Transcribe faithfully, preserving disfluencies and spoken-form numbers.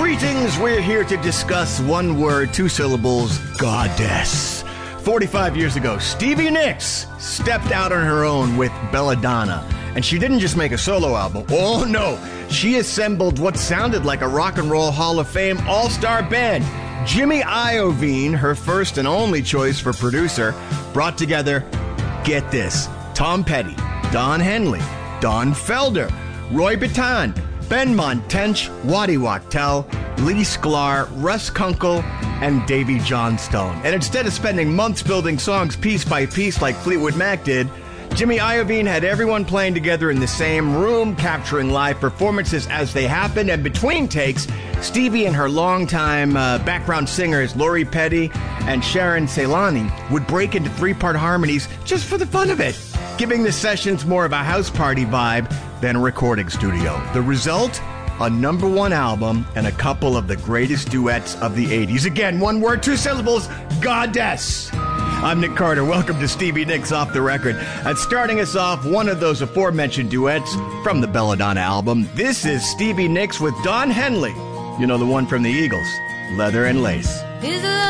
Greetings, we're here to discuss one word, two syllables, goddess. forty-five years ago, Stevie Nicks stepped out on her own with Belladonna. And she didn't just make a solo album. Oh no, she assembled what sounded like a rock and roll Hall of Fame all-star band. Jimmy Iovine, her first and only choice for producer, brought together, get this, Tom Petty, Don Henley, Don Felder, Roy Bittan, Ben Montench, Waddy Wachtel, Lee Sklar, Russ Kunkel, and Davy Johnstone. And instead of spending months building songs piece by piece like Fleetwood Mac did, Jimmy Iovine had everyone playing together in the same room, capturing live performances as they happened, and between takes, Stevie and her longtime uh, background singers, Lori Petty and Sharon Ceylani, would break into three-part harmonies just for the fun of it, giving the sessions more of a house party vibe than a recording studio. The result? A number one album and a couple of the greatest duets of the eighties. Again, one word, two syllables, goddess. I'm Nick Carter. Welcome to Stevie Nicks Off the Record. And starting us off, one of those aforementioned duets from the Belladonna album. This is Stevie Nicks with Don Henley. You know, the one from the Eagles, Leather and Lace.